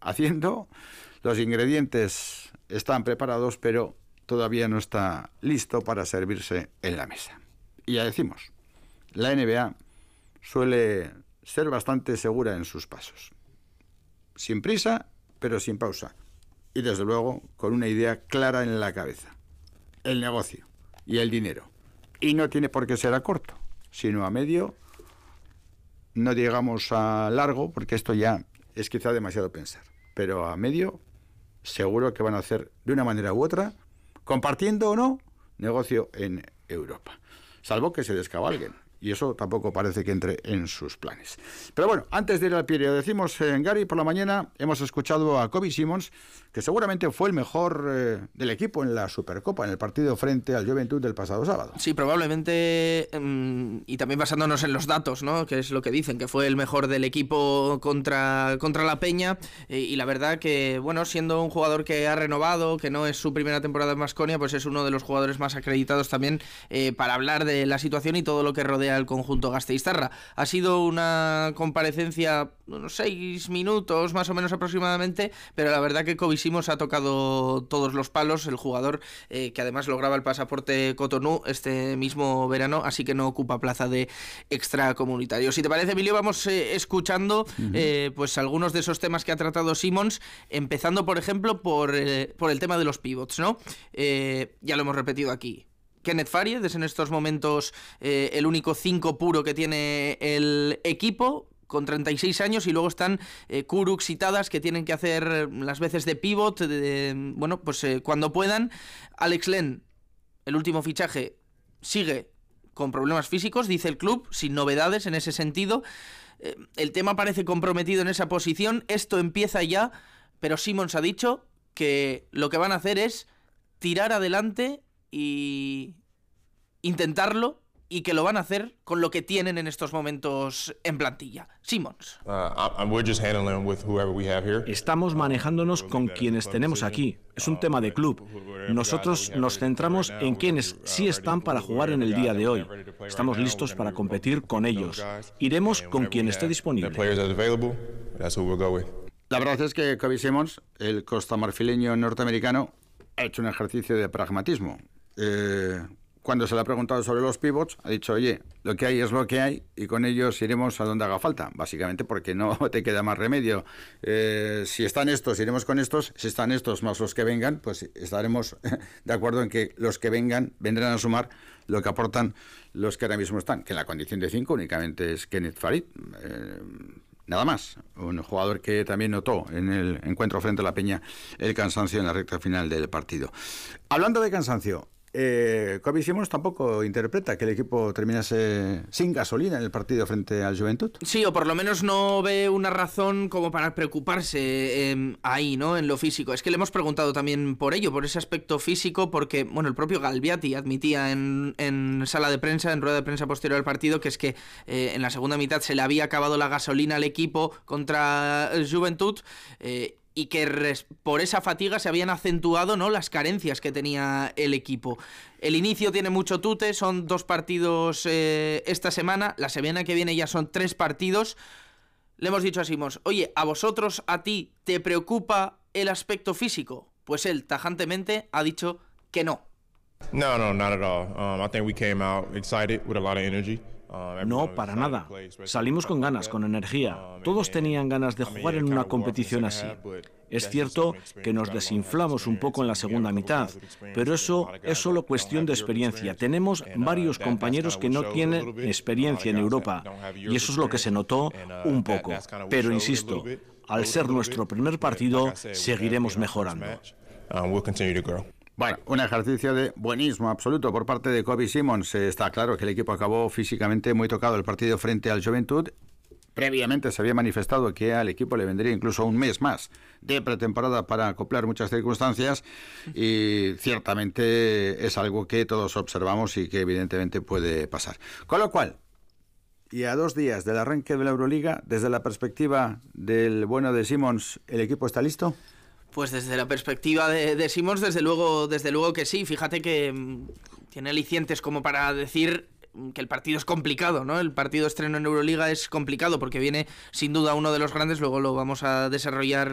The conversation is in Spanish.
haciendo, los ingredientes están preparados, pero todavía no está listo para servirse en la mesa. Y ya decimos, la NBA suele ser bastante segura en sus pasos. Sin prisa, pero sin pausa. Y desde luego, con una idea clara en la cabeza. El negocio y el dinero. Y no tiene por qué ser a corto, sino a medio, no llegamos a largo, porque esto ya es quizá demasiado pensar. Pero a medio, seguro que van a hacer de una manera u otra, compartiendo o no, negocio en Europa. Salvo que se descabalguen. Y eso tampoco parece que entre en sus planes. Pero bueno, antes de ir al Pireo, decimos, Gary, por la mañana hemos escuchado a Kobe Simons, que seguramente fue el mejor del equipo en la Supercopa, en el partido frente al Juventud del pasado sábado. Sí, probablemente, y también basándonos en los datos, ¿no? Que es lo que dicen, que fue el mejor del equipo contra la Peña, y la verdad que, bueno, siendo un jugador que ha renovado, que no es su primera temporada en Baskonia, pues es uno de los jugadores más acreditados también para hablar de la situación y todo lo que rodea al conjunto gasteiztarra. Ha sido una comparecencia unos 6 minutos más o menos aproximadamente, pero la verdad que Kobe Simons ha tocado todos los palos, el jugador que además lograba el pasaporte Cotonou este mismo verano, así que no ocupa plaza de extracomunitario. Si te parece, Emilio, vamos escuchando pues algunos de esos temas que ha tratado Simons, empezando por ejemplo por el tema de los pivots, ¿no? Ya lo hemos repetido aquí. Kenneth Faried es en estos momentos el único 5 puro que tiene el equipo, con 36 años, y luego están Kurucs y Tadas, que tienen que hacer las veces de pivot, cuando puedan. Alex Len, el último fichaje, sigue con problemas físicos, dice el club, sin novedades en ese sentido. El tema parece comprometido en esa posición, esto empieza ya, pero Simons ha dicho que lo que van a hacer es tirar adelante y intentarlo, y que lo van a hacer con lo que tienen en estos momentos en plantilla. Simons. Estamos manejándonos con quienes tenemos aquí. Es un tema de club. Nosotros nos centramos en quienes sí están para jugar en el día de hoy. Estamos listos para competir con ellos. Iremos con quien esté disponible. La verdad es que Kobe Simons, el costamarfileño norteamericano, ha hecho un ejercicio de pragmatismo. Cuando se le ha preguntado sobre los pivots, ha dicho, oye, lo que hay es lo que hay y con ellos iremos a donde haga falta, básicamente porque no te queda más remedio. Si están estos, iremos con estos. Si están estos más los que vengan, pues estaremos de acuerdo en que los que vengan vendrán a sumar lo que aportan los que ahora mismo están, que en la condición de 5 únicamente es Kenneth Faried. Nada más, un jugador que también notó en el encuentro frente a la Peña el cansancio en la recta final del partido. Hablando de cansancio, Kobe Simons tampoco interpreta que el equipo terminase sin gasolina en el partido frente al Juventud. Sí, o por lo menos no ve una razón como para preocuparse ahí, ¿no? En lo físico. Es que le hemos preguntado también por ello, por ese aspecto físico, porque, bueno, el propio Galbiati admitía en sala de prensa, en rueda de prensa posterior al partido, que es que en la segunda mitad se le había acabado la gasolina al equipo contra el Juventud, y que por esa fatiga se habían acentuado, ¿no?, las carencias que tenía el equipo. El inicio tiene mucho tute, son 2 partidos esta semana, la semana que viene ya son 3 partidos. Le hemos dicho a Simons, oye, ¿a ti te preocupa el aspecto físico? Pues él tajantemente ha dicho que no. No, not at all. I think we came out excited with a lot of energy. No, para nada. Salimos con ganas, con energía. Todos tenían ganas de jugar en una competición así. Es cierto que nos desinflamos un poco en la segunda mitad, pero eso es solo cuestión de experiencia. Tenemos varios compañeros que no tienen experiencia en Europa, y eso es lo que se notó un poco. Pero insisto, al ser nuestro primer partido, seguiremos mejorando. Bueno, un ejercicio de buenismo absoluto por parte de Kobe Simons. Está claro que el equipo acabó físicamente muy tocado el partido frente al Juventud. Previamente se había manifestado que al equipo le vendría incluso un mes más de pretemporada para acoplar muchas circunstancias, y ciertamente es algo que todos observamos y que evidentemente puede pasar. Con lo cual, y a 2 días del arranque de la Euroliga, desde la perspectiva del bueno de Simons, ¿el equipo está listo? Pues desde la perspectiva de Simons, desde luego que sí. Fíjate que tiene alicientes como para decir que el partido es complicado, ¿no? El partido estreno en Euroliga es complicado porque viene sin duda uno de los grandes, luego lo vamos a desarrollar